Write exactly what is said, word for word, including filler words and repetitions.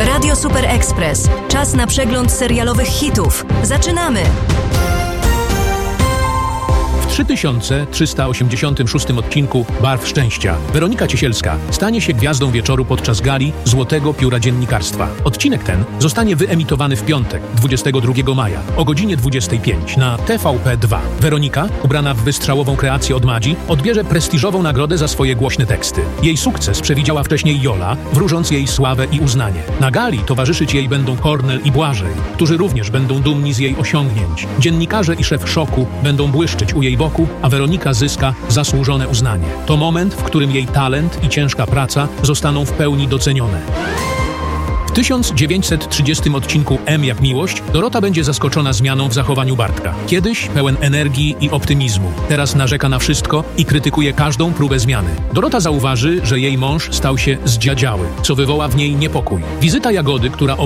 Radio Super Express. Czas na przegląd serialowych hitów. Zaczynamy! W trzy tysiące trzysta osiemdziesiątym szóstym odcinku Barw Szczęścia Weronika Ciesielska stanie się gwiazdą wieczoru podczas gali Złotego Pióra Dziennikarstwa. Odcinek ten zostanie wyemitowany w piątek, dwudziestego drugiego maja o godzinie dwudziestej piątej na T V P dwa. Weronika, ubrana w wystrzałową kreację od Madzi, odbierze prestiżową nagrodę za swoje głośne teksty. Jej sukces przewidziała wcześniej Jola, wróżąc jej sławę i uznanie. Na gali towarzyszyć jej będą Kornel i Błażej, którzy również będą dumni z jej osiągnięć. Dziennikarze i szef Szoku będą błyszczeć u jej boku, a Weronika zyska zasłużone uznanie. To moment, w którym jej talent i ciężka praca zostaną w pełni docenione. W tysiąc dziewięćset trzydziestym odcinku M jak miłość Dorota będzie zaskoczona zmianą w zachowaniu Bartka. Kiedyś pełen energii i optymizmu. Teraz narzeka na wszystko i krytykuje każdą próbę zmiany. Dorota zauważy, że jej mąż stał się zdziadziały, co wywoła w niej niepokój. Wizyta Jagody, która